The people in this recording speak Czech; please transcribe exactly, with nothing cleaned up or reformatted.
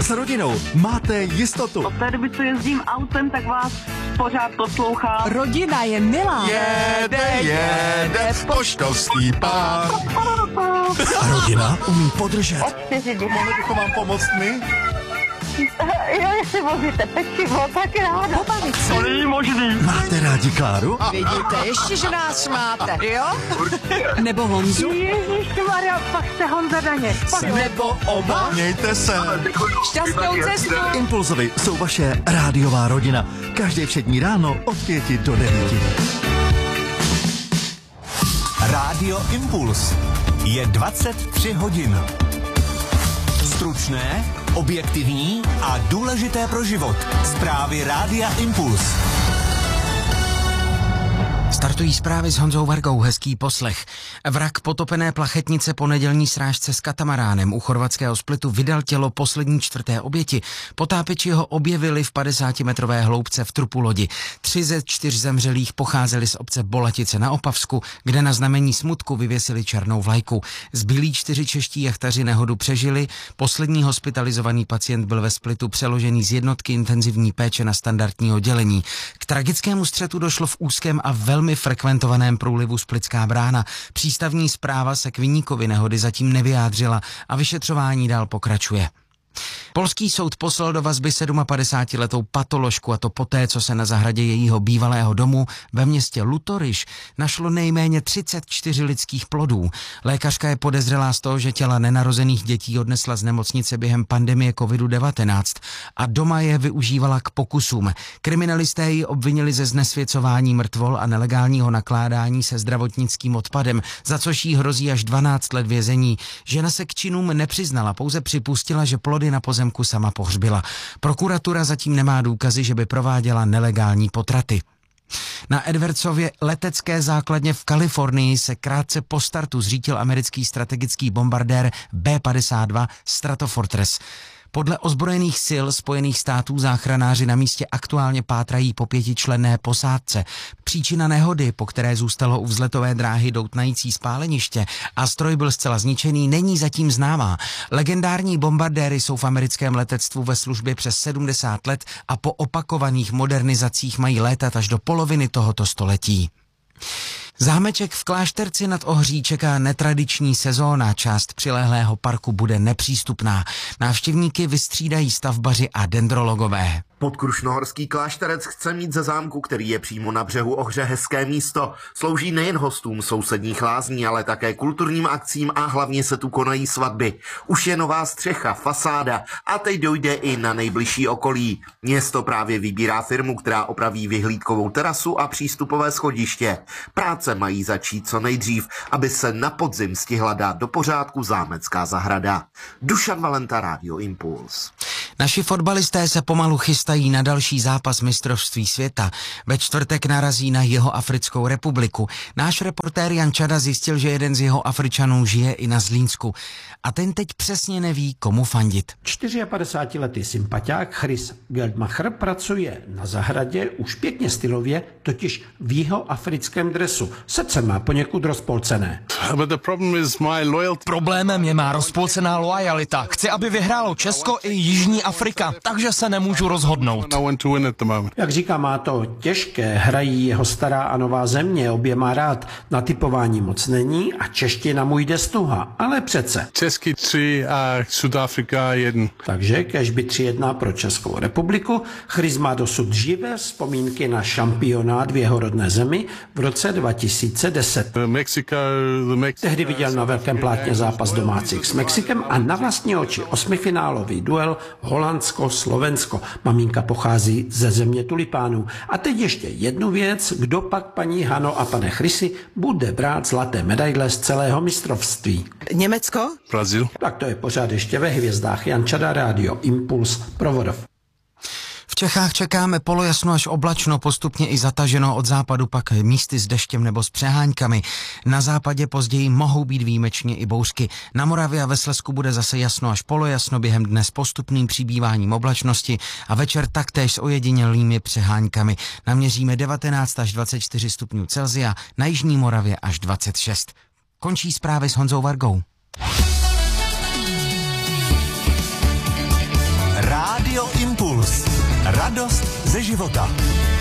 S rodinou máte jistotu. Od té doby, co jezdím autem, tak vás pořád poslouchám. Rodina je milá. Jede, jede, poštovský pán. A rodina umí podržet. Mohli bychom vám pomoct my? Jo, jestli vozíte pečivo, tak ráda. Pobavit se. To není možný. Máte rádi Kláru? Vidíte, ještě, že nás máte, jo? Nebo Honzu? Ježišmarja, pak jste Honza Daně. Nebo oba? Mějte se. Šťastnou cestu. Impulzovi jsou vaše rádiová rodina. Každé všední ráno od pěti do devíti. Rádio Impuls. Je dvacet tři hodin. Stručné, objektivní a důležité pro život. Zprávy Rádia Impuls. Startují zprávy s Honzou Vargou, hezký poslech. Vrak potopené plachetnice po nedělní srážce s katamaránem u chorvatského Splitu vydal tělo poslední čtvrté oběti. Potápěči ho objevili v padesátimetrové hloubce v trupu lodi. Tři ze čtyř zemřelých pocházeli z obce Bolatice na Opavsku, kde na znamení smutku vyvěsili černou vlajku. Zbylí čtyři čeští jachtaři nehodu přežili. Poslední hospitalizovaný pacient byl ve Splitu přeložený z jednotky intenzivní péče na standardní oddělení. K tragickému střetu došlo v úzkém a velmi frekventovaném průlivu Splitská brána. Přístavní správa se k viníkovi nehody zatím nevyjádřila a vyšetřování dál pokračuje. Polský soud poslal do vazby sedmapadesátiletou patoložku, a to poté, co se na zahradě jejího bývalého domu ve městě Lutoryš našlo nejméně třicet čtyři lidských plodů. Lékařka je podezřelá z toho, že těla nenarozených dětí odnesla z nemocnice během pandemie kovidu devatenáct a doma je využívala k pokusům. Kriminalisté ji obvinili ze znesvěcování mrtvol a nelegálního nakládání se zdravotnickým odpadem, za což jí hrozí až dvanáct let vězení. Žena se k činům nepřiznala, pouze připustila, že plody na pozemku sama pohřbila. Prokuratura zatím nemá důkazy, že by prováděla nelegální potraty. Na Edwardsově letecké základně v Kalifornii se krátce po startu zřítil americký strategický bombardér bé padesát dva Stratofortress. Podle ozbrojených sil Spojených států záchranáři na místě aktuálně pátrají po pětičlenné posádce. Příčina nehody, po které zůstalo u vzletové dráhy doutnající spáleniště a stroj byl zcela zničený, není zatím známá. Legendární bombardéry jsou v americkém letectvu ve službě přes sedmdesát let a po opakovaných modernizacích mají létat až do poloviny tohoto století. Zámeček v Klášterci nad Ohří čeká netradiční sezóna, část přilehlého parku bude nepřístupná. Návštěvníky vystřídají stavbaři a dendrologové. Podkrušnohorský Klášterec chce mít ze zámku, který je přímo na břehu Ohře, hezké místo. Slouží nejen hostům sousedních lázní, ale také kulturním akcím a hlavně se tu konají svatby. Už je nová střecha, fasáda a teď dojde i na nejbližší okolí. Město právě vybírá firmu, která opraví vyhlídkovou terasu a přístupové schodiště. Práce mají začít co nejdřív, aby se na podzim stihla dát do pořádku zámecká zahrada. Dušan Valenta, Rádio Impuls. Naši fotbalisté se pomalu chystají na další zápas mistrovství světa. Ve čtvrtek narazí na Jihoafrickou republiku. Náš reportér Jan Čada zjistil, že jeden z Jihoafričanů žije i na Zlínsku. A ten teď přesně neví, komu fandit. čtyřiapäťdesiatletý sympatiák Chris Geldmacher pracuje na zahradě už pěkně stylově, totiž v jihoafrickém dresu. Srdce má poněkud rozpolcené. Problémem je má rozpolcená loajalita. Chci, aby vyhrálo Česko i Jižní Afrika, takže se nemůžu rozhodnout. Jak říká, má to těžké, hrají jeho stará a nová země, obě má rád. Na typování moc není a čeština mu jde stuha, ale přece. Český tři a Sudafrika jeden. Takže kež by tři jedna pro Českou republiku. Chris má dosud živé vzpomínky na šampionát v jeho rodné zemi v roce dva tisíce deset. Mexico, Tehdy viděl na velkém plátně zápas domácích s Mexikem a na vlastní oči osmifinálový duel Holandsko-Slovensko. Maminka pochází ze země tulipánů. A teď ještě jednu věc, kdo pak, paní Hano a pane Chrisi, bude brát zlaté medaile z celého mistrovství. Německo? Brazil. Tak to je pořád ještě ve hvězdách. Jan Čada, Rádio Impuls, Provodov. V Čechách čekáme polojasno až oblačno, postupně i zataženo, od západu pak místy s deštěm nebo s přeháňkami. Na západě později mohou být výjimečně i bouřky. Na Moravě a ve Slezsku bude zase jasno až polojasno, během dne s postupným přibýváním oblačnosti a večer taktéž s ojedinělými přeháňkami. Naměříme devatenáct až dvacet čtyři stupňů Celsia, na jižní Moravě až dvacet šest. Končí zprávy s Honzou Vargou. Radost ze života.